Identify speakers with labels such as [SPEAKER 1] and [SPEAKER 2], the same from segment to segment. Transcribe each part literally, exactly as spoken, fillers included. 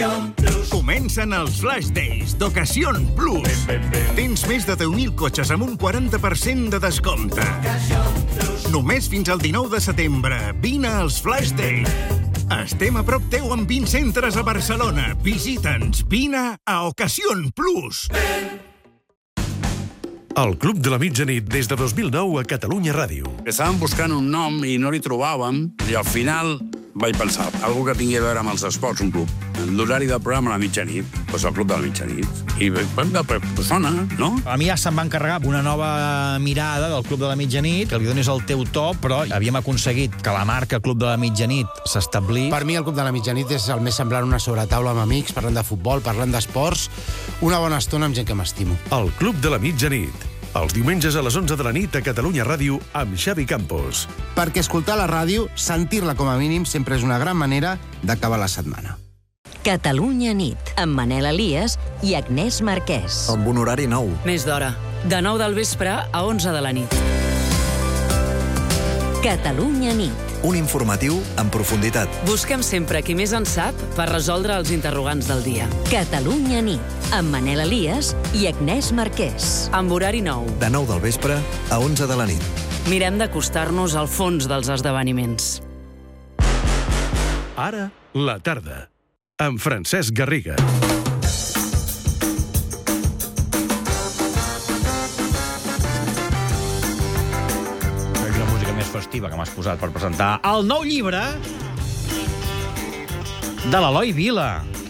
[SPEAKER 1] Comencen els Flash Days d'Ocasión Plus. Tens més de deu mil cotxes amb un quaranta per cent de descompte. Només fins al dinou de setembre. Vine als Flash Days. Estem a prop teu amb vint centres a Barcelona. Visita'ns. Vine a Ocasión Plus.
[SPEAKER 2] El Club de la Mitjanit des de dos mil nou a Catalunya Ràdio.
[SPEAKER 3] Estàvem buscant un nom i no li trobàvem, i al final vaig pensar, algú que tingui a veure amb els esports, un club. L'horari del programa a la mitjanit, doncs el Club de la Mitjanit. I pues sona, no?
[SPEAKER 4] A mi ja se'm va encarregar una nova mirada del Club de la Mitjanit, que li donis el teu to, però havíem aconseguit que la marca Club de la Mitjanit s'establís.
[SPEAKER 5] Per mi el Club de la Mitjanit és el més semblant a una sobretaula amb amics, parlant de futbol, parlant d'esports, una bona estona amb gent que m'estimo.
[SPEAKER 2] El Club de la Mitjanit. Els diumenges a les onze de la nit a Catalunya Ràdio amb Xavi Campos.
[SPEAKER 5] Perquè escoltar la ràdio, sentir-la com a mínim, sempre és una gran manera d'acabar la setmana.
[SPEAKER 6] Catalunya nit, amb Manel Elias i Agnès Marquès.
[SPEAKER 7] Amb un horari nou.
[SPEAKER 8] Més d'hora. De nou del vespre a onze de la nit.
[SPEAKER 6] Catalunya nit.
[SPEAKER 7] Un informatiu en profunditat.
[SPEAKER 8] Busquem sempre qui més en sap per resoldre els interrogants del dia.
[SPEAKER 6] Catalunya nit, amb Manel Elias i Agnès Marquès.
[SPEAKER 8] Amb horari nou.
[SPEAKER 7] De nou del vespre a onze de la nit.
[SPEAKER 8] Mirem d'acostar-nos al fons dels esdeveniments.
[SPEAKER 2] Ara, la tarda, amb Francesc Garriga.
[SPEAKER 4] Festiva que m'has posat per presentar el nou llibre de l'Eloi Vila.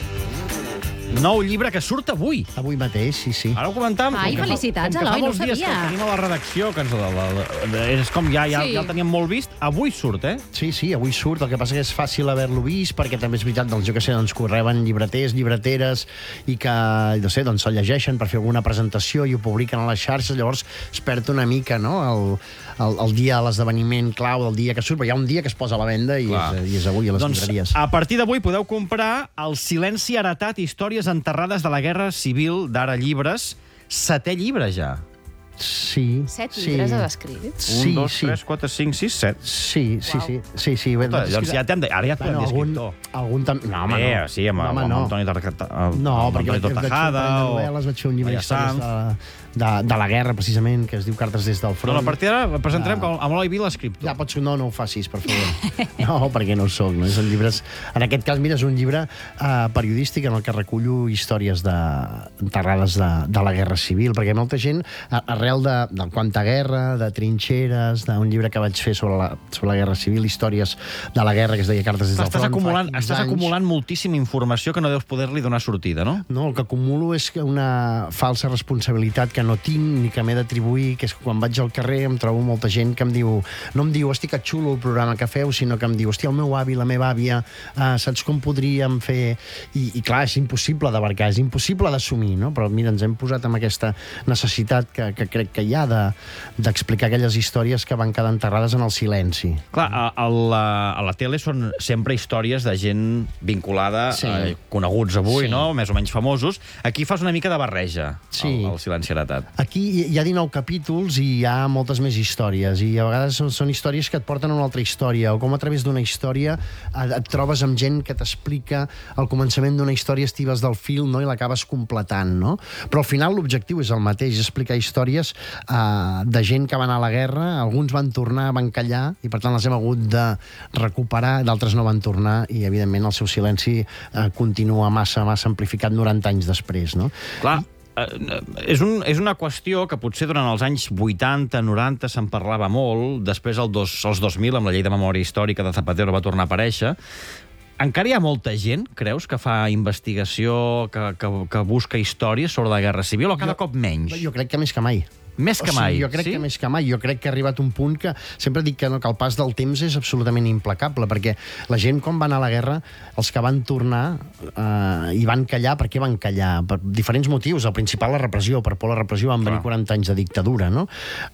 [SPEAKER 4] Nou llibre que surt avui.
[SPEAKER 5] Avui mateix, sí, sí.
[SPEAKER 4] Ara ho comentàvem.
[SPEAKER 9] Ai,
[SPEAKER 4] com que
[SPEAKER 9] felicitats,
[SPEAKER 4] fa, com que
[SPEAKER 9] Eloi,
[SPEAKER 4] fa
[SPEAKER 9] no
[SPEAKER 4] molts dies
[SPEAKER 9] sabia.
[SPEAKER 4] que tenim a la redacció, que ens, la, la, la, és com ja, ja,
[SPEAKER 9] Sí.
[SPEAKER 4] ja el teníem molt vist. Avui surt, eh?
[SPEAKER 5] Sí, sí, avui surt. El que passa que és fàcil haver-lo vist, perquè també és veritat, doncs, jo que sé, doncs, correben llibreters, llibreteres, i que, no sé, doncs, se'l llegeixen per fer alguna presentació i ho publiquen a les xarxes, llavors es perd una mica, no?, el, el, el dia de l'esdeveniment clau, del dia que surt, però hi ha un dia que es posa a la venda i, és, i és avui a les
[SPEAKER 4] doncs,
[SPEAKER 5] llibreries.
[SPEAKER 4] A partir d'avui podeu comprar El silenci heretat, històries enterrades de la Guerra Civil d'Ara Llibres. Setè llibre, ja.
[SPEAKER 5] Sí.
[SPEAKER 9] Set
[SPEAKER 5] sí.
[SPEAKER 9] llibres has escrit?
[SPEAKER 5] Sí,
[SPEAKER 4] Un, dos,
[SPEAKER 5] sí.
[SPEAKER 4] tres, quatre, cinc, sis, set.
[SPEAKER 5] Sí, sí,
[SPEAKER 9] Uau.
[SPEAKER 5] sí. sí, sí. Bé,
[SPEAKER 4] Escolta, doncs ja t'hem de... Ara ja et podem dir
[SPEAKER 5] algun,
[SPEAKER 4] escriptor.
[SPEAKER 5] algun tam... No, home,
[SPEAKER 4] Bé,
[SPEAKER 5] no.
[SPEAKER 4] sí, amb,
[SPEAKER 5] no, home,
[SPEAKER 4] amb
[SPEAKER 5] no.
[SPEAKER 4] Antoni Tarragata,
[SPEAKER 5] No,
[SPEAKER 4] amb
[SPEAKER 5] perquè
[SPEAKER 4] Antoni
[SPEAKER 5] vaig, vaig fer un
[SPEAKER 4] Tortajada
[SPEAKER 5] parell de
[SPEAKER 4] o...
[SPEAKER 5] novel·les, vaig fer un llibre
[SPEAKER 4] Maria
[SPEAKER 5] d'històries
[SPEAKER 4] Sanz.
[SPEAKER 5] de, de, de la guerra, precisament, que es diu Cartes des del front.
[SPEAKER 4] No, a partir d'ara presentarem
[SPEAKER 5] Ja.
[SPEAKER 4] com amb l'Eloi Vila, escriptor.
[SPEAKER 5] Ja pots... No, no ho facis, per favor. No, perquè no ho soc. No? Són llibres... En aquest cas, mira, és un llibre uh, periodístic en el que recullo històries de... enterrades de, de la Guerra Civil, perquè molta gent, arrel de, de quanta guerra, de trinxeres, d'un llibre que vaig fer sobre la, sobre la Guerra Civil, històries de la guerra, que es deia Cartes des del
[SPEAKER 4] Estàs
[SPEAKER 5] front.
[SPEAKER 4] acumulant,
[SPEAKER 5] fa quinze
[SPEAKER 4] estàs
[SPEAKER 5] anys.
[SPEAKER 4] acumulant moltíssima informació que no deus poder-li donar sortida, no?
[SPEAKER 5] No, el que acumulo és que una falsa responsabilitat que no tinc ni que m'he d'atribuir, que és que quan vaig al carrer em trobo molta gent que em diu, no em diu, hosti, que xulo el programa que feu, sinó que em diu, hòstia, el meu avi, la meva àvia, uh, saps com podríem fer... I, i clar, és impossible d'abarcar, és impossible d'assumir, no? Però mira, ens hem posat amb aquesta necessitat que, que crec que hi ha de, d'explicar aquelles històries que van quedar enterrades en el silenci.
[SPEAKER 4] Clar, a, a, la, a la tele són sempre històries de gent vinculada,
[SPEAKER 5] Sí.
[SPEAKER 4] eh, coneguts avui,
[SPEAKER 5] Sí.
[SPEAKER 4] no?, més o menys famosos. Aquí fas una mica de barreja,
[SPEAKER 5] Sí.
[SPEAKER 4] el, el silenci heretat.
[SPEAKER 5] Aquí hi ha dinou capítols i hi ha moltes més històries, i a vegades són, són històries que et porten a una altra història, o com a través d'una història et, et trobes amb gent que t'explica el començament d'una història, estibes del fil, no?, i l'acabes completant, no? Però al final l'objectiu és el mateix, explicar històries eh, de gent que va anar a la guerra, alguns van tornar, van callar, i per tant les hem hagut de recuperar, d'altres no van tornar, i evidentment el seu silenci eh, continua massa, massa amplificat noranta anys després, no?
[SPEAKER 4] Clar, eh, és, un, és una qüestió que potser durant els anys vuitanta, noranta se'n parlava molt, després el dos, els dos mil, amb la llei de memòria històrica de Zapatero, va tornar a aparèixer. Encara hi ha molta gent, creus, que fa investigació, que, que, que busca històries sobre la Guerra Civil, o cada
[SPEAKER 5] Jo-
[SPEAKER 4] cop menys?
[SPEAKER 5] Jo crec que més que mai.
[SPEAKER 4] Més que
[SPEAKER 5] O sigui,
[SPEAKER 4] mai,
[SPEAKER 5] jo crec
[SPEAKER 4] sí?
[SPEAKER 5] que més que mai. Jo crec que ha arribat un punt que... Sempre dic que, no, que el pas del temps és absolutament implacable, perquè la gent, quan va anar a la guerra, els que van tornar eh, i van callar, per què van callar? Per diferents motius. El principal, la repressió. Per por a la repressió van venir quaranta anys de dictadura, no?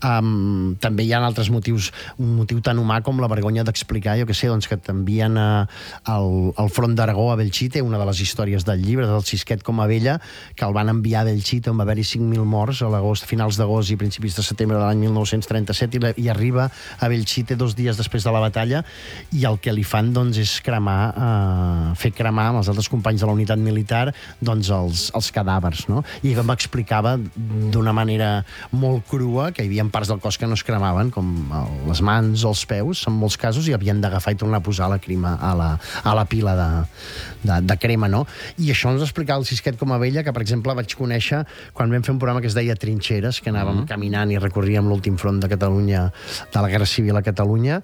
[SPEAKER 5] Um, també hi ha altres motius, un motiu tan humà com la vergonya d'explicar, jo que sé, doncs, que t'envien a, al, al front d'Aragó a Belchite, una de les històries del llibre, del Xisquet com a vella, que el van enviar a Belchite, on va haver-hi cinc mil morts a l'agost, finals d'agost i i principis de setembre de l'any mil nou-cents trenta-set i, la, i arriba a Belchite dos dies després de la batalla i el que li fan doncs, és cremar, eh, fer cremar amb els altres companys de la unitat militar doncs, els, els cadàvers. No? I m'explicava d'una manera molt crua que hi havia parts del cos que no es cremaven, com les mans o els peus, en molts casos, i havien d'agafar i tornar a posar la crema a la, a la pila de, de, de crema. No? I això ens explicava el Sisquet com a vella, que per exemple vaig conèixer quan vam fer un programa que es deia Trinxeres, que anàvem mm. caminant i recorríem l'últim front de Catalunya, de la Guerra Civil a Catalunya,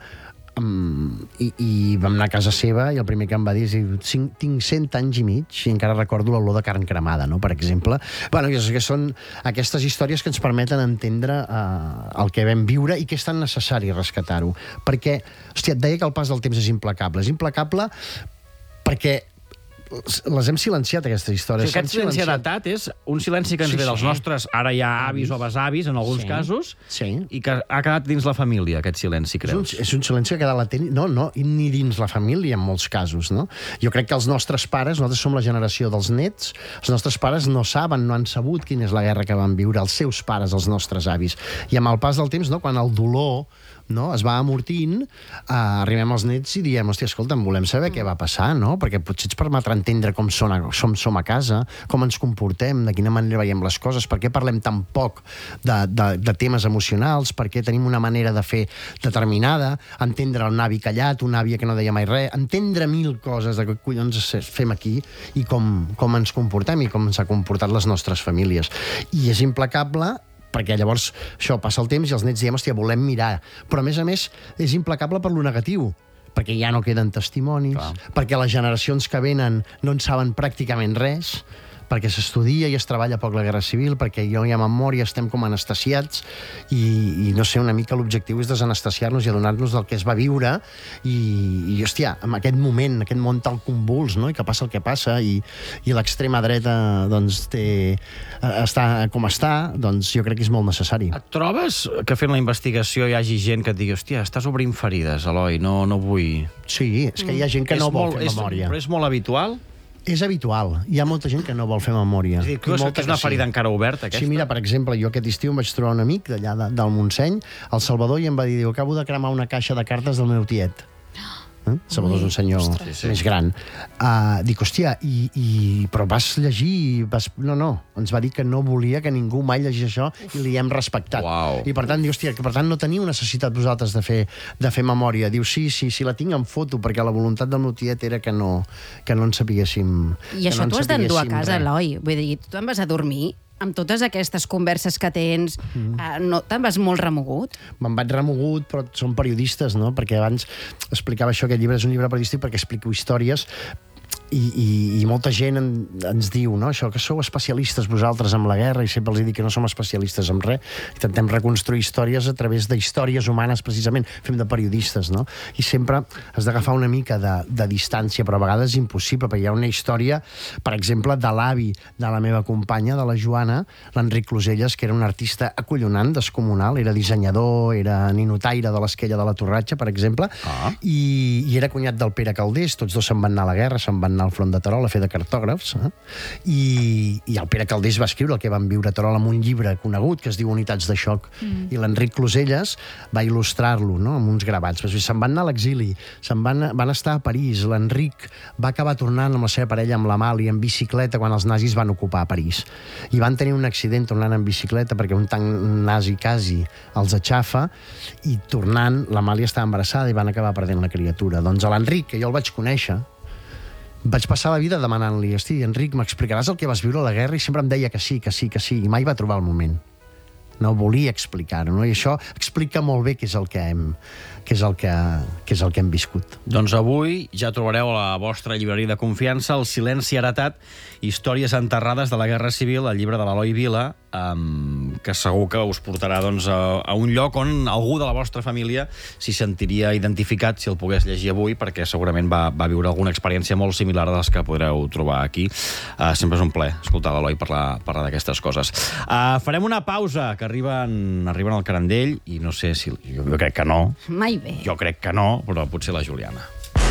[SPEAKER 5] um, i, i vam anar a casa seva i el primer que em va dir és tinc cent anys i mig i encara recordo l'olor de carn cremada, no? Per exemple. Bueno, que són aquestes històries que ens permeten entendre uh, el que vam viure i que és tan necessari rescatar-ho. Perquè, hòstia, et deia que el pas del temps és implacable. És implacable perquè les hem silenciat, aquestes històries.
[SPEAKER 4] Sí, aquest silenci datat és un silenci que ens
[SPEAKER 5] Sí,
[SPEAKER 4] ve dels
[SPEAKER 5] sí.
[SPEAKER 4] nostres, ara ja avis o besavis, en alguns
[SPEAKER 5] Sí.
[SPEAKER 4] casos,
[SPEAKER 5] Sí.
[SPEAKER 4] i que ha quedat dins la família, aquest silenci,
[SPEAKER 5] És un,
[SPEAKER 4] creus?
[SPEAKER 5] és un silenci que ha quedat latent, no, no, i ni dins la família, en molts casos, no? Jo crec que els nostres pares, nosaltres som la generació dels nets, els nostres pares no saben, no han sabut quina és la guerra que van viure, els seus pares, els nostres avis. I amb el pas del temps, no, quan el dolor no, es va amortint, eh, arribem als nets i diem, hòstia, escolta'm, volem saber què va passar, no? Perquè potser ens permetrà entendre com som, som, som a casa, com ens comportem, de quina manera veiem les coses, per què parlem tan poc de, de, de temes emocionals, per què tenim una manera de fer determinada, entendre un avi callat, una àvia que no deia mai res, entendre mil coses de què collons fem aquí i com, com ens comportem i com s'ha comportat les nostres famílies. I és implacable perquè llavors això passa el temps i els nets diem, hòstia, volem mirar. Però, a més a més, és implacable per lo negatiu, perquè ja no queden testimonis,
[SPEAKER 4] Clar.
[SPEAKER 5] perquè les generacions que venen no en saben pràcticament res, perquè s'estudia i es treballa poc la Guerra Civil, perquè no hi ha memòria, estem com anestesiats, i, i no sé, una mica l'objectiu és desanestesiar-nos i adonar-nos del que es va viure, i, i hòstia, en aquest moment, aquest món tan convuls, no?, i que passa el que passa, i, i l'extrema dreta, doncs, té, està com està, doncs jo crec que és molt necessari.
[SPEAKER 4] Et trobes que fent la investigació hi hagi gent que et digui, hòstia, estàs obrint ferides, Eloi, no, no vull...
[SPEAKER 5] Sí, és que hi ha gent que
[SPEAKER 4] És
[SPEAKER 5] no vol
[SPEAKER 4] molt-
[SPEAKER 5] fer
[SPEAKER 4] és-
[SPEAKER 5] memòria.
[SPEAKER 4] Però és molt habitual?
[SPEAKER 5] És habitual. Hi ha molta gent que no vol fer memòria.
[SPEAKER 4] És a dir,
[SPEAKER 5] I
[SPEAKER 4] creus
[SPEAKER 5] molta
[SPEAKER 4] que és una
[SPEAKER 5] sí.
[SPEAKER 4] ferida encara oberta, aquesta?
[SPEAKER 5] Sí, mira, per exemple, jo aquest estiu em vaig trobar un amic d'allà de, del Montseny, el Salvador, i em va dir, diu, acabo de cremar una caixa de cartes del meu tiet. Eh? Salvador és un senyor
[SPEAKER 4] Sí, sí.
[SPEAKER 5] més gran. Uh, dic, hòstia, i, i, però vas llegir... i Vas... No, no, ens va dir que no volia que ningú mai llegís això i li hem respectat.
[SPEAKER 4] Uau.
[SPEAKER 5] I per tant, diu, hòstia, que per tant no teniu necessitat vosaltres de fer, de fer memòria. Diu, sí, sí, sí, la tinc en foto, perquè la voluntat del meu tiet era que no, que no en sapiguéssim...
[SPEAKER 9] I això
[SPEAKER 5] que no en
[SPEAKER 9] t'ho has d'endur a
[SPEAKER 5] sapiguéssim
[SPEAKER 9] casa,
[SPEAKER 5] res.
[SPEAKER 9] Eloi. Vull dir, tu te'n vas a dormir amb totes aquestes converses que tens, mm. eh, no, te'n vas molt remogut?
[SPEAKER 5] Me'n vaig remogut, però són periodistes, no? Perquè abans explicava això, aquest llibre és un llibre periodístic perquè explico històries i, i, i molta gent en, ens diu, no?, això, que sou especialistes vosaltres en la guerra, i sempre els dic que no som especialistes en res. Intentem reconstruir històries a través de històries humanes, precisament. Fem de periodistes, no? I sempre has d'agafar una mica de, de distància, però a vegades és impossible, perquè hi ha una història, per exemple, de l'avi de la meva companya, de la Joana, l'Enric Closelles, que era un artista acollonant, descomunal, era dissenyador, era ninotaire de l'Esquella de la Torratxa, per exemple,
[SPEAKER 4] Ah.
[SPEAKER 5] i, i era cunyat del Pere Calders, tots dos se'n van anar a la guerra, se'n van anar al front de Terol a fer de cartògrafs, eh? I, i el Pere Calders va escriure el que van viure a Terol amb un llibre conegut que es diu Unitats de xoc, mm. i l'Enric Closelles va il·lustrar-lo, no?, amb uns gravats. Però se'n van anar a l'exili, se'n van, van estar a París, l'Enric va acabar tornant amb la seva parella, amb l'Amali, en bicicleta quan els nazis van ocupar París. I van tenir un accident tornant en bicicleta perquè un tanc nazi quasi els aixafa, i tornant l'Amàlia estava embarassada i van acabar perdent la criatura. Doncs a l'Enric, que jo el vaig conèixer, vaig passar la vida demanant-li, hosti, Enric, m'explicaràs el que vas viure a la guerra? I sempre em deia que sí, que sí, que sí, i mai va trobar el moment. No volia explicar-ho, no? I això explica molt bé què és el que hem, què és el que, què és el que hem viscut.
[SPEAKER 4] Doncs avui ja trobareu a la vostra llibreria de confiança El silenci heretat, històries enterrades de la Guerra Civil, el llibre de l'Eloi Vila, um, que segur que us portarà doncs, a, a un lloc on algú de la vostra família s'hi sentiria identificat si el pogués llegir avui, perquè segurament va, va viure alguna experiència molt similar a les que podreu trobar aquí. Uh, sempre és un plaer escoltar l'Eloi parlar, parlar d'aquestes coses. Uh, farem una pausa, que arriben, arriben al Carandell, i no sé si... Jo, jo crec que no.
[SPEAKER 9] Mai bé.
[SPEAKER 4] Jo crec que no, però potser la Juliana.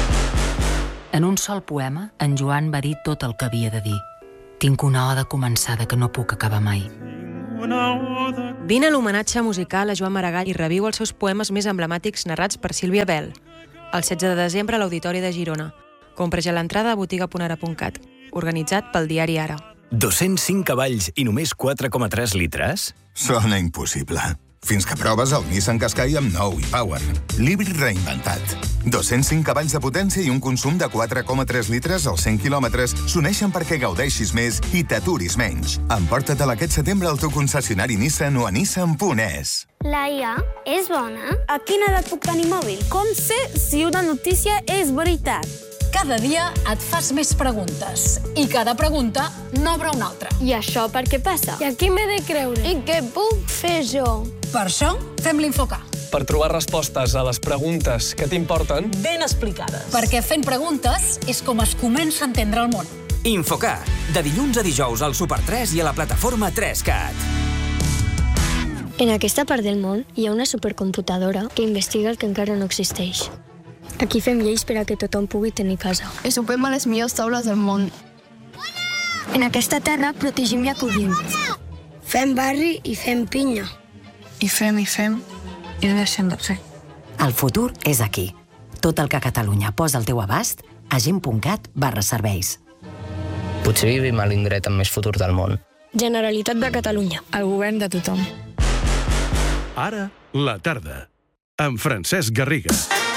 [SPEAKER 10] En un sol poema, en Joan va dir tot el que havia de dir. Tinc una oda començada que no puc acabar mai.
[SPEAKER 11] Vine a l'homenatge musical a Joan Maragall i reviu els seus poemes més emblemàtics narrats per Sílvia Bel. El setze de desembre a l'Auditori de Girona. Compra ja l'entrada a botiga punt ara punt cat. Organitzat pel diari Ara.
[SPEAKER 12] dos-cents cinc cavalls i només quatre coma tres litres?
[SPEAKER 13] Sona impossible. Fins que proves el Nissan Qashqai amb nou e-Power. L'híbrid reinventat. dos-cents cinc cavalls de potència i un consum de quatre coma tres litres als cent quilòmetres s'uneixen perquè gaudeixis més i t'aturis menys. Emporta-te'l aquest setembre al teu concessionari Nissan o a nissan punt es.
[SPEAKER 14] La I A és bona? A quina edat puc tenir mòbil? Com sé si una notícia és veritat?
[SPEAKER 15] Cada dia et fas més preguntes i cada pregunta n'obre una altra.
[SPEAKER 14] I això per què passa? I a qui m'he de creure? I què puc fer jo?
[SPEAKER 15] Per això fem l'Infocar.
[SPEAKER 16] Per trobar respostes a les preguntes que t'importen
[SPEAKER 15] Ben explicades. Perquè fent preguntes és com es comença a entendre el món.
[SPEAKER 12] Infocar, de dilluns a dijous al Super tres i a la plataforma tres cat.
[SPEAKER 14] En aquesta part del món hi ha una supercomputadora que investiga el que encara no existeix. Aquí fem lleis per a que tothom pugui tenir casa.
[SPEAKER 17] I sopem a les millors taules del món.
[SPEAKER 14] En aquesta terra protegim i acollim. Fem barri i fem pinya.
[SPEAKER 17] I fem i fem i no deixem de fer.
[SPEAKER 18] El futur és aquí. Tot el que Catalunya posa al teu abast a gent punt cat barra serveis.
[SPEAKER 19] Potser vivim a l'indret amb més futur del món.
[SPEAKER 14] Generalitat de Catalunya.
[SPEAKER 17] El govern de tothom.
[SPEAKER 2] Ara, la tarda. Amb Francesc Garriga.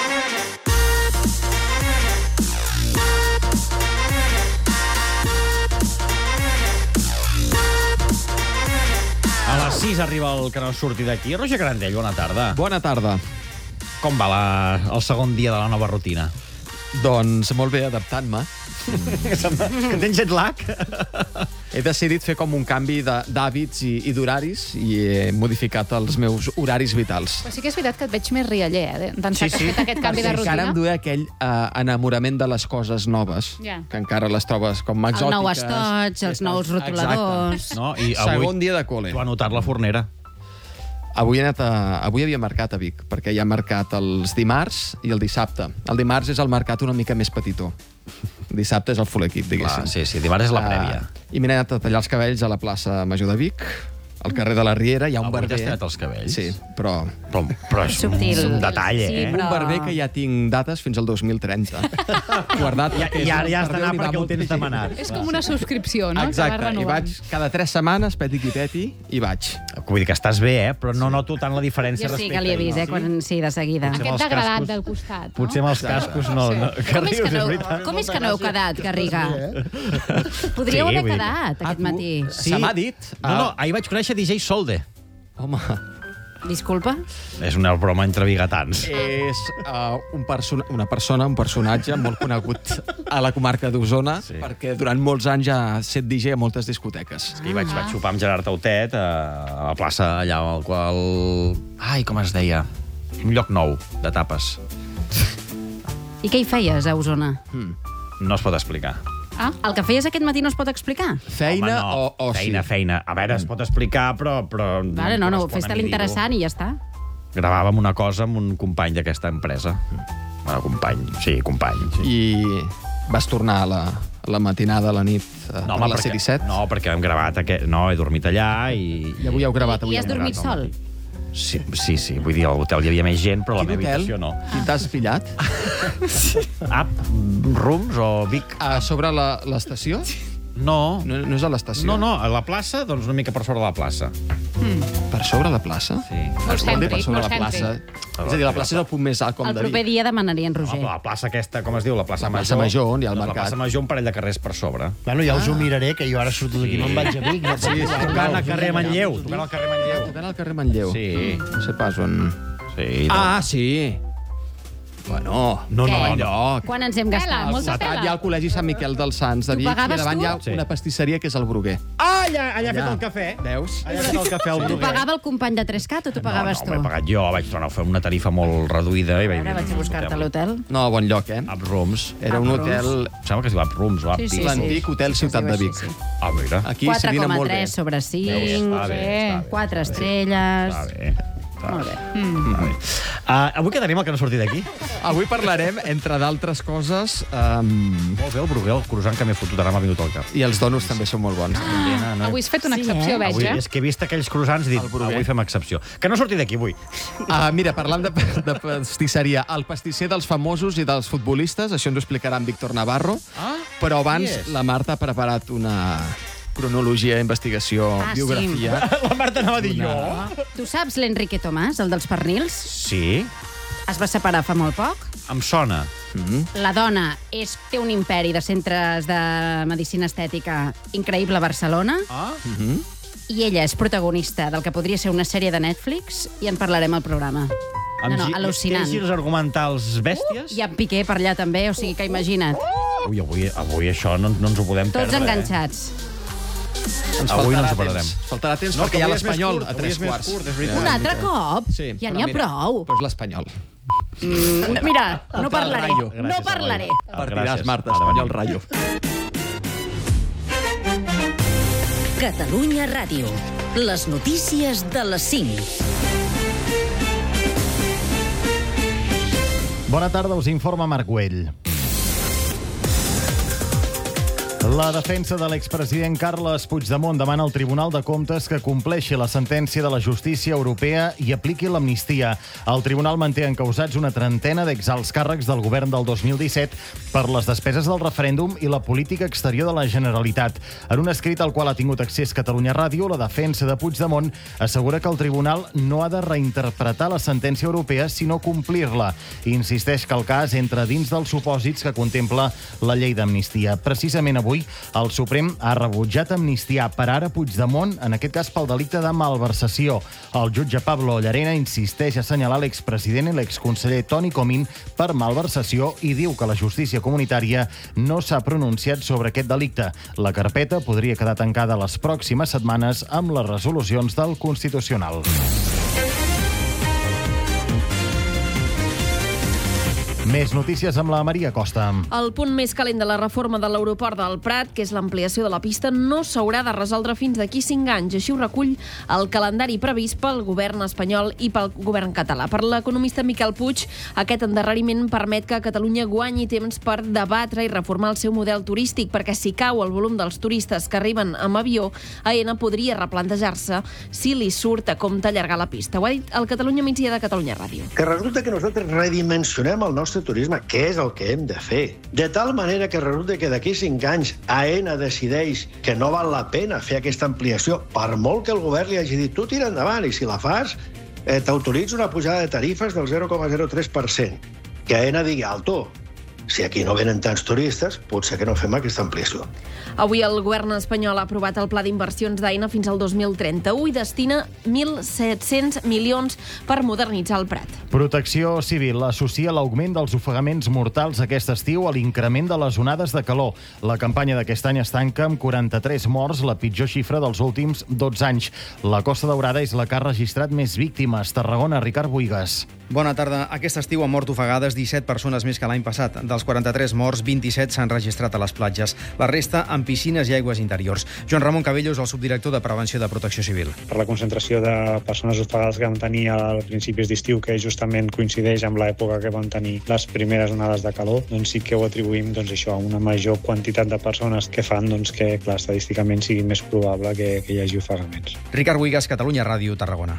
[SPEAKER 4] A les sis arriba el que no surti d'aquí. Roger Grandell, bona tarda.
[SPEAKER 20] Bona tarda.
[SPEAKER 4] Com va la, el segon dia de la nova rutina?
[SPEAKER 20] Doncs molt bé, adaptant-me.
[SPEAKER 4] Que tens jet lag?
[SPEAKER 20] He decidit fer com un canvi d'hàbits i, i d'horaris i he modificat els meus horaris vitals.
[SPEAKER 9] Però sí que és veritat que et veig més rialler, eh? D'ençà que has fet aquest canvi de rutina.
[SPEAKER 20] Encara em duia aquell uh, enamorament de les coses noves,
[SPEAKER 9] yeah.
[SPEAKER 20] que encara les trobes com exòtiques.
[SPEAKER 9] El nou estoig, els nous rotuladors...
[SPEAKER 4] No, i avui,
[SPEAKER 20] segon dia de col·le.
[SPEAKER 4] Tu ha notat la fornera.
[SPEAKER 20] Avui, he anat a, avui havia mercat a Vic, perquè hi ha mercat els dimarts i el dissabte. El dimarts és el mercat una mica més petitó. El dissabte és el full equip, diguéssim.
[SPEAKER 4] Clar, sí, sí, dimarts és la prèvia.
[SPEAKER 20] Uh, I m'he anat a tallar els cabells a la plaça Major de Vic, al carrer de la Riera, hi ha un
[SPEAKER 4] Avui
[SPEAKER 20] barber...
[SPEAKER 4] t'has tallat els cabells?
[SPEAKER 20] Sí, però...
[SPEAKER 4] Però, però és
[SPEAKER 9] subtil.
[SPEAKER 4] un detall, eh?
[SPEAKER 9] Sí, però...
[SPEAKER 20] Un barber que ja tinc dates fins al dos mil trenta. Guardat.
[SPEAKER 4] Ja, ja, ja està anant perquè ho tens demanat.
[SPEAKER 9] És com una subscripció, no?
[SPEAKER 20] Exacte, i vaig cada tres setmanes, peti qui peti, i vaig.
[SPEAKER 4] Vull dir que estàs bé, eh? Però no noto tant la diferència
[SPEAKER 9] Jo sí
[SPEAKER 4] respecte...
[SPEAKER 9] que li he vist, eh? Quan, sí, de seguida.
[SPEAKER 21] Aquest degradat del costat, no?
[SPEAKER 4] Potser amb els cascos no... no que
[SPEAKER 9] Com és que no,
[SPEAKER 4] rius,
[SPEAKER 9] com és que no heu quedat, Garriga? Podríeu haver quedat aquest matí.
[SPEAKER 20] Se m'ha dit...
[SPEAKER 4] No, no, ahir vaig conèixer D J Solde.
[SPEAKER 20] Home...
[SPEAKER 9] Disculpa?
[SPEAKER 4] És una broma entre bigatans.
[SPEAKER 20] És uh, un persona, una persona, un personatge molt conegut a la comarca d'Osona, sí. perquè durant molts anys ha set D J a moltes discoteques.
[SPEAKER 4] És que hi vaig, vaig sopar amb Gerard Tautet a la plaça allà al qual... Ai, com es deia? Un lloc nou, de tapes.
[SPEAKER 9] I què hi feies, a Osona?
[SPEAKER 4] Hmm. No es pot explicar.
[SPEAKER 9] Ah, el que feies aquest matí no es pot explicar?
[SPEAKER 20] Feina
[SPEAKER 4] Home, no.
[SPEAKER 20] o, o
[SPEAKER 4] feina,
[SPEAKER 20] sí?
[SPEAKER 4] Feina, a veure, es pot explicar, però... però
[SPEAKER 9] vale, no, no,
[SPEAKER 4] correspon a
[SPEAKER 9] fes-te
[SPEAKER 4] mi
[SPEAKER 9] l'interessant
[SPEAKER 4] dir-ho.
[SPEAKER 9] i ja està.
[SPEAKER 4] Gravàvem una cosa amb un company d'aquesta empresa. Bueno, company, sí, company. Sí.
[SPEAKER 20] I vas tornar a la, a la matinada, a la nit, a
[SPEAKER 4] no,
[SPEAKER 20] la
[SPEAKER 4] perquè,
[SPEAKER 20] C disset?
[SPEAKER 4] No, perquè hem gravat aquest... No, he dormit allà i...
[SPEAKER 20] I avui heu gravat.
[SPEAKER 9] I,
[SPEAKER 20] Avui
[SPEAKER 9] i has dormit sol?
[SPEAKER 4] Sí, sí, sí, vull dir, a l'hotel hi havia més gent, però a la meva
[SPEAKER 20] hotel?
[SPEAKER 4] habitació no.
[SPEAKER 20] Quin t'has pillat?
[SPEAKER 4] App, Rooms o Vic?
[SPEAKER 20] A sobre l'estació?
[SPEAKER 4] No.
[SPEAKER 20] no. No és a l'estació?
[SPEAKER 4] No, no, a la plaça, doncs una mica per sobre de la plaça.
[SPEAKER 20] Mm. Per sobre la plaça?
[SPEAKER 4] Sí.
[SPEAKER 20] Molt cèntric, per sobre la plaça. És a dir, la plaça és el punt més alt com
[SPEAKER 9] el
[SPEAKER 20] de Vic.
[SPEAKER 9] proper dia demanaria en Roger.
[SPEAKER 4] No, la plaça aquesta, com es diu? La plaça
[SPEAKER 20] la
[SPEAKER 4] Major.
[SPEAKER 20] plaça Major, on hi ha el
[SPEAKER 4] doncs
[SPEAKER 20] mercat.
[SPEAKER 4] La plaça Major, un parell de carrers per sobre.
[SPEAKER 5] Bueno, ja us ho miraré, que jo ara surto d'aquí, no em vaig a Vic. No
[SPEAKER 20] Sí, sí,
[SPEAKER 4] tocant al carrer Manlleu. Tocant al carrer Manlleu.
[SPEAKER 20] Tocant al carrer Manlleu.
[SPEAKER 4] Sí.
[SPEAKER 20] No sé pas on...
[SPEAKER 4] Sí.
[SPEAKER 20] Ah, sí. Bueno, no,
[SPEAKER 9] Què?
[SPEAKER 20] no, enlloc.
[SPEAKER 9] Quan ens hem gastat?
[SPEAKER 21] Tela, molta
[SPEAKER 20] Al
[SPEAKER 21] tela.
[SPEAKER 20] Hi ha el Col·legi Sant Miquel dels Sants de
[SPEAKER 9] Tu
[SPEAKER 20] Vic i
[SPEAKER 9] pagaves
[SPEAKER 20] davant
[SPEAKER 9] tu?
[SPEAKER 20] hi ha
[SPEAKER 4] Sí.
[SPEAKER 20] una pastisseria que és el Bruguer.
[SPEAKER 4] Ah, allà, allà ha fet
[SPEAKER 20] Allà.
[SPEAKER 4] el cafè.
[SPEAKER 20] Veus?
[SPEAKER 4] Allà ha fet el cafè al
[SPEAKER 9] T'ho
[SPEAKER 4] Bruguer.
[SPEAKER 9] pagava el company de tres cat o t'ho pagaves
[SPEAKER 4] no, no,
[SPEAKER 9] tu?
[SPEAKER 4] m'he pagat jo. Vaig tornar a fer una tarifa molt reduïda. I vaig,
[SPEAKER 9] Ara vaig a buscar-te a l'hotel.
[SPEAKER 20] No, bon lloc, eh?
[SPEAKER 4] Up Rooms.
[SPEAKER 20] Era un
[SPEAKER 9] Up
[SPEAKER 20] hotel...
[SPEAKER 4] Em sembla que es diu Up Rooms o Up
[SPEAKER 9] Sí, sí,
[SPEAKER 4] Tea.
[SPEAKER 20] L'antic hotel Ciutat de Vic.
[SPEAKER 9] Sí, sí.
[SPEAKER 4] Ah, mira.
[SPEAKER 20] Aquí s'hi
[SPEAKER 9] quatre
[SPEAKER 20] dina
[SPEAKER 9] coma
[SPEAKER 20] molt bé.
[SPEAKER 9] tres sobre cinc,
[SPEAKER 4] Està bé, està bé.
[SPEAKER 9] quatre estrelles...
[SPEAKER 4] Està bé.
[SPEAKER 9] Molt bé.
[SPEAKER 4] Mm. Uh, avui què tenim el que no sortit d'aquí?
[SPEAKER 20] Avui parlarem, entre d'altres coses... Um...
[SPEAKER 4] Molt bé, el Bruguer, el croissant que m'he fotut, ara m'ha vingut al cap.
[SPEAKER 20] I els donuts també són molt bons.
[SPEAKER 21] Ah, no... Avui has fet una excepció, sí, eh? veig,
[SPEAKER 4] avui,
[SPEAKER 21] eh?
[SPEAKER 4] És que he vist aquells croissants i dic, avui fem excepció. Que no sortit d'aquí, avui.
[SPEAKER 20] Uh, mira, parlant de, de pastisseria, el pastisser dels famosos i dels futbolistes, això ens ho explicarà en Víctor Navarro,
[SPEAKER 4] ah,
[SPEAKER 20] però abans la Marta ha preparat una... cronologia, investigació,
[SPEAKER 9] ah,
[SPEAKER 20] biografia...
[SPEAKER 9] Sí.
[SPEAKER 4] La Marta anava a dir jo.
[SPEAKER 9] Tu saps l'Enrique Tomàs, el dels pernils?
[SPEAKER 4] Sí.
[SPEAKER 9] Es va separar fa molt poc.
[SPEAKER 4] Em sona.
[SPEAKER 20] Mm-hmm.
[SPEAKER 9] La dona és, té un imperi de centres de medicina estètica increïble a Barcelona.
[SPEAKER 4] Ah.
[SPEAKER 20] Mm-hmm.
[SPEAKER 9] I ella és protagonista del que podria ser una sèrie de Netflix i en parlarem al programa. No, no, al·lucinant.
[SPEAKER 4] Té girs argumentals bèsties?
[SPEAKER 9] Uh, I en Piqué per allà també, o sigui que imagina't.
[SPEAKER 4] Ui, avui, avui això no, no ens ho podem
[SPEAKER 9] Tots
[SPEAKER 4] perdre.
[SPEAKER 9] Tots enganxats.
[SPEAKER 4] Eh?
[SPEAKER 20] Ens
[SPEAKER 4] avui no ens ho
[SPEAKER 20] temps.
[SPEAKER 4] perdrem.
[SPEAKER 20] Faltarà temps
[SPEAKER 4] no,
[SPEAKER 20] perquè hi ha
[SPEAKER 4] avui és més
[SPEAKER 20] l'Espanyol
[SPEAKER 4] curt,
[SPEAKER 20] a tres
[SPEAKER 4] avui és
[SPEAKER 20] quarts.
[SPEAKER 4] més curt, és veritat.
[SPEAKER 9] Un altre cop?
[SPEAKER 20] Sí,
[SPEAKER 9] Ja
[SPEAKER 20] però
[SPEAKER 9] n'hi ha
[SPEAKER 20] mira,
[SPEAKER 9] prou.
[SPEAKER 20] Però és l'Espanyol.
[SPEAKER 9] Mm, mira, no parlaré.
[SPEAKER 20] Gràcies,
[SPEAKER 9] no parlaré.
[SPEAKER 20] Partiràs, Marta, Espanyol Rayo.
[SPEAKER 6] Catalunya Ràdio. Les notícies de les cinc.
[SPEAKER 1] Bona tarda, us informa Marc Güell. La defensa de l'expresident Carles Puigdemont demana al Tribunal de Comptes que compleixi la sentència de la justícia europea i apliqui l'amnistia. El tribunal manté encausats una trentena d'exalts càrrecs del govern del dos mil disset per les despeses del referèndum i la política exterior de la Generalitat. En un escrit al qual ha tingut accés Catalunya Ràdio, la defensa de Puigdemont assegura que el tribunal no ha de reinterpretar la sentència europea, sinó complir-la. I insisteix que el cas entra dins dels supòsits que contempla la llei d'amnistia. Precisament avui el Suprem ha rebutjat amnistiar per ara Puigdemont, en aquest cas pel delicte de malversació. El jutge Pablo Llarena insisteix a assenyalar l'expresident i l'exconseller Toni Comín per malversació i diu que la justícia comunitària no s'ha pronunciat sobre aquest delicte. La carpeta podria quedar tancada les pròximes setmanes amb les resolucions del Constitucional. Més notícies amb la Maria Costa.
[SPEAKER 22] El punt més calent de la reforma de l'aeroport del Prat, que és l'ampliació de la pista, no s'haurà de resoldre fins d'aquí cinc anys. Així ho recull el calendari previst pel govern espanyol i pel govern català. Per l'economista Miquel Puig, aquest endarreriment permet que Catalunya guanyi temps per debatre i reformar el seu model turístic, perquè si cau el volum dels turistes que arriben amb avió, Aena podria replantejar-se si li surt a compte allargar la pista. Ho ha dit el Catalunya Migdia de Catalunya Ràdio.
[SPEAKER 23] Que resulta que nosaltres redimensionem el nostre turisme, que és el que hem de fer. De tal manera que resulta que d'aquí cinc anys Aena decideix que no val la pena fer aquesta ampliació, per molt que el govern li hagi dit tu tira endavant i si la fas eh, t'autoritzo una pujada de tarifes del zero coma zero tres per cent. Que Aena digui alto, si aquí no venen tants turistes, potser que no fem aquesta ampliació.
[SPEAKER 22] Avui el govern espanyol ha aprovat el pla d'inversions d'Aena fins al dos mil trenta-u i destina mil set-cents milions per modernitzar el Prat.
[SPEAKER 1] Protecció Civil associa l'augment dels ofegaments mortals aquest estiu a l'increment de les onades de calor. La campanya d'aquest any es tanca amb quaranta-tres morts, la pitjor xifra dels últims dotze anys. La Costa Daurada és la que ha registrat més víctimes. Tarragona, Ricard Buigas.
[SPEAKER 24] Bona tarda. Aquest estiu han mort ofegades disset persones més que l'any passat. Dels quaranta-tres morts, vint-i-set s'han registrat a les platges. La resta en piscines i aigües interiors. Joan Ramon Cabello és el subdirector de Prevenció de Protecció Civil.
[SPEAKER 25] Per la concentració de persones ofegades que vam tenir a principis d'estiu, que justament coincideix amb l'època que vam tenir les primeres onades de calor, doncs sí que ho atribuïm doncs, això, a una major quantitat de persones que fan doncs, que clar, estadísticament sigui més probable que, que hi hagi ofegaments.
[SPEAKER 24] Ricard Buigas, Catalunya Ràdio, Tarragona.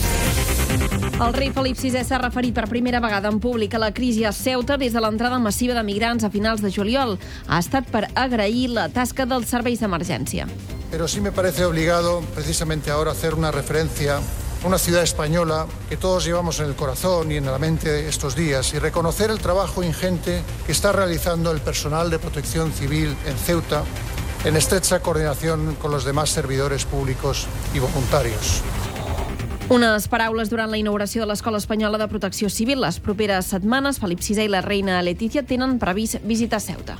[SPEAKER 22] El rei Felip sisè s'ha referit per primera vegada en públic a la crisi a Ceuta des de l'entrada massiva de migrants a finals de juliol. Ha estat per agrair la tasca dels serveis d'emergència.
[SPEAKER 26] Pero sí me parece obligado, precisamente ahora, hacer una referencia a una ciudad española que todos llevamos en el corazón y en la mente estos días y reconocer el trabajo ingente que está realizando el personal de protección civil en Ceuta en estrecha coordinación con los demás servidores públicos y voluntarios.
[SPEAKER 22] Unes paraules durant la inauguració de l'Escola Espanyola de Protecció Civil. Les properes setmanes, Felip sisè i la reina Letícia tenen previst visitar Ceuta.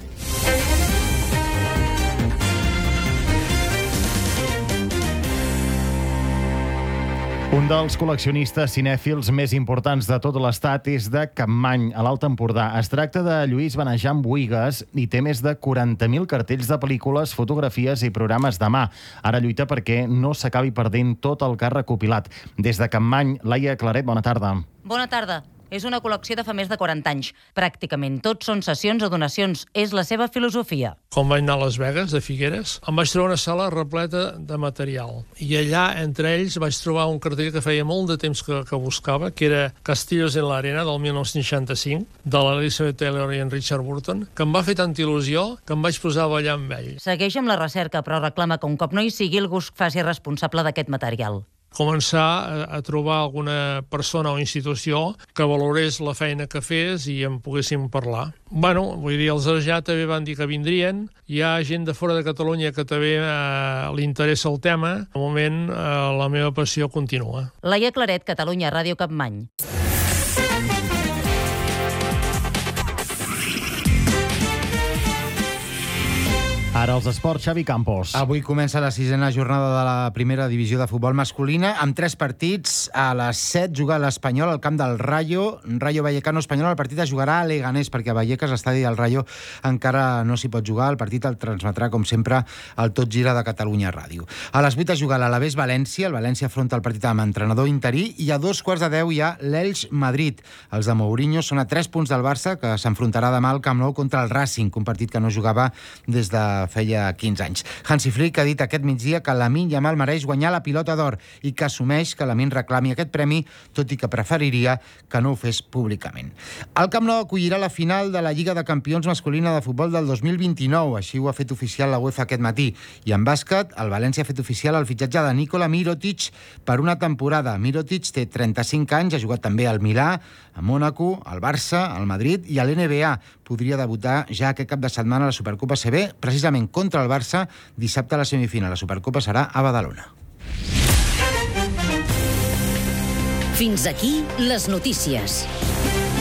[SPEAKER 1] Un dels col·leccionistes cinèfils més importants de tot l'Estat és de Capmany, a l'Alt Empordà. Es tracta de Lluís Benejam Buigas i té més de quaranta mil cartells de pel·lícules, fotografies i programes de mà. Ara lluita perquè no s'acabi perdent tot el que ha recopilat. Des de Capmany, Laia Claret, bona tarda.
[SPEAKER 3] Bona tarda. És una col·lecció de fa més de quaranta anys. Pràcticament tots són sessions o donacions. És la seva filosofia.
[SPEAKER 7] Quan vaig anar a Las Vegas, de Figueres, em vaig trobar una sala repleta de material. I allà, entre ells, vaig trobar un cartell que feia molt de temps que, que buscava, que era Castillos en la Arena, del mil nou-cents seixanta-cinc, de l'Elizabeth Taylor i en Richard Burton, que em va fer tanta il·lusió que em vaig posar a ballar amb ell.
[SPEAKER 3] Segueix amb la recerca, però reclama que un cop no hi sigui, algú es faci responsable d'aquest material.
[SPEAKER 7] Començar a, a trobar alguna persona o institució que valorés la feina que fes i en poguéssim parlar. Bueno, vull dir, els Arjà també van dir que vindrien. Hi ha gent de fora de Catalunya que també eh, li interessa el tema. De moment, eh, la meva passió continua.
[SPEAKER 3] Laia Claret, Catalunya Ràdio Capmany.
[SPEAKER 1] Ara els esports, Xavi Campos.
[SPEAKER 8] Avui comença la sisena jornada de la primera divisió de futbol masculina amb tres partits. A les set juga l'Espanyol al camp del Rayo. Rayo Vallecano Espanyol. El partit es jugarà a Leganés perquè a Vallecas, l'estadi del Rayo, encara no s'hi pot jugar. El partit el transmetrà, com sempre, el Tot Gira de Catalunya Ràdio. A les vuit es juga l'Alavés València. El València afronta el partit amb entrenador interí. I a dos quarts de deu hi ha l'Elx Madrid. Els de Mourinho són a tres punts del Barça, que s'enfrontarà demà al Camp Nou contra el Racing, un partit que no jugava des de feia quinze anys. Hansi Flick ha dit aquest migdia que Lamine Yamal mereix guanyar la pilota d'or i que assumeix que Lamine reclami aquest premi, tot i que preferiria que no ho fes públicament. El Camp Nou acollirà la final de la Lliga de Campions masculina de futbol del dos mil vint-i-nou, així ho ha fet oficial la UEFA aquest matí. I en bàsquet, el València ha fet oficial el fitxatge de Nikola Mirotic per una temporada. Mirotic té trenta-cinc anys, ha jugat també al Milà, a Mònaco, al Barça, al Madrid i a l'N B A. Podria debutar ja aquest cap de setmana a la Supercopa C B, precisament contra el Barça, dissabte a la semifinal. La Supercopa serà a Badalona.
[SPEAKER 6] Fins aquí les notícies.